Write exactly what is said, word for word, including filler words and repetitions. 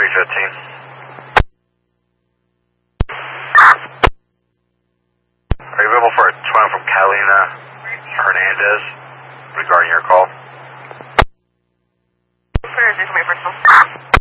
three fifteen. Are you available for a twin from Catalina Hernandez regarding your call? Where is this, my personal?